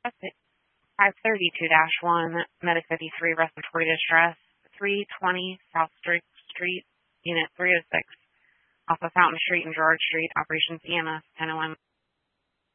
532-1, Medic 53, respiratory distress, 320 South Street, Unit 306, off of Fountain Street and Gerard Street, Operations EMS 1001.